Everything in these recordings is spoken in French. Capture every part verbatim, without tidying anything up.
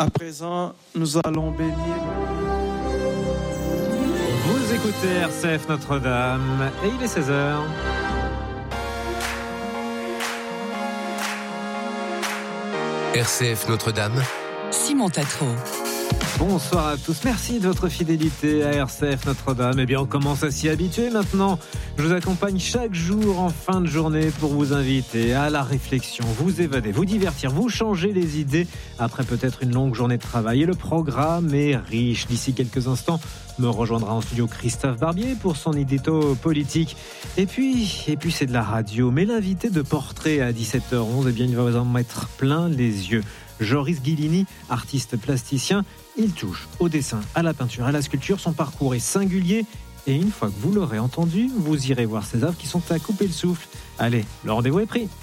À présent, nous allons bénir. Vous écoutez R C F Notre-Dame et il est seize heures. R C F Notre-Dame, Simon Tatro. Bonsoir à tous, merci de votre fidélité à R C F Notre-Dame. Eh bien, on commence à s'y habituer maintenant. Je vous accompagne chaque jour en fin de journée pour vous inviter à la réflexion, vous évader, vous divertir, vous changer les idées après peut-être une longue journée de travail. Et le programme est riche. D'ici quelques instants, me rejoindra en studio Christophe Barbier pour son édito politique. Et puis, et puis c'est de la radio. Mais l'invité de portrait à dix-sept heures onze, eh bien, il va vous en mettre plein les yeux. Joris Guilini, artiste plasticien, il touche au dessin, à la peinture, à la sculpture. Son parcours est singulier et une fois que vous l'aurez entendu, vous irez voir ses œuvres qui sont à couper le souffle. Allez, le rendez-vous est pris.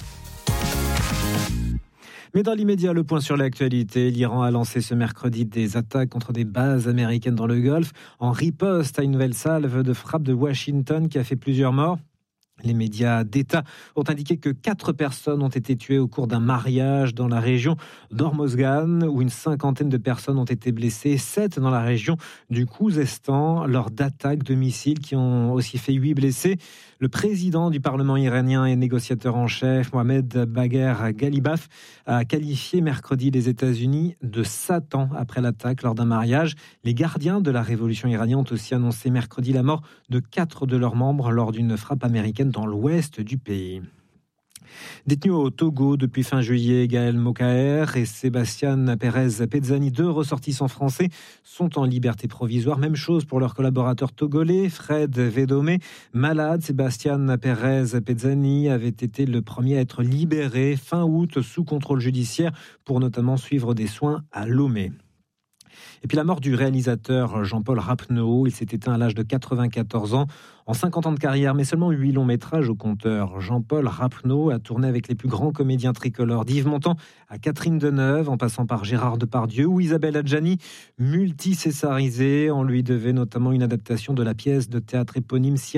Mais dans l'immédiat, le point sur l'actualité. L'Iran a lancé ce mercredi des attaques contre des bases américaines dans le Golfe en riposte à une nouvelle salve de frappe de Washington qui a fait plusieurs morts. Les médias d'État ont indiqué que quatre personnes ont été tuées au cours d'un mariage dans la région d'Hormozgan, où une cinquantaine de personnes ont été blessées, sept dans la région du Khouzestan, lors d'attaques de missiles qui ont aussi fait huit blessés. Le président du Parlement iranien et négociateur en chef, Mohamed Bagher Ghalibaf, a qualifié mercredi les États-Unis de Satan après l'attaque lors d'un mariage. Les gardiens de la révolution iranienne ont aussi annoncé mercredi la mort de quatre de leurs membres lors d'une frappe américaine dans l'ouest du pays. Détenus au Togo depuis fin juillet, Gaël Mokaer et Sébastien Pérez Pezzani, deux ressortissants français, sont en liberté provisoire. Même chose pour leur collaborateur togolais, Fred Védomé. Malade, Sébastien Pérez Pezzani avait été le premier à être libéré fin août sous contrôle judiciaire pour notamment suivre des soins à Lomé. Et puis la mort du réalisateur Jean-Paul Rapneau, il s'est éteint à l'âge de quatre-vingt-quatorze ans. En cinquante ans de carrière, mais seulement huit longs métrages au compteur. Jean-Paul Rapneau a tourné avec les plus grands comédiens tricolores, d'Yves Montand à Catherine Deneuve, en passant par Gérard Depardieu ou Isabelle Adjani, multi-césarisée. On lui devait notamment une adaptation de la pièce de théâtre éponyme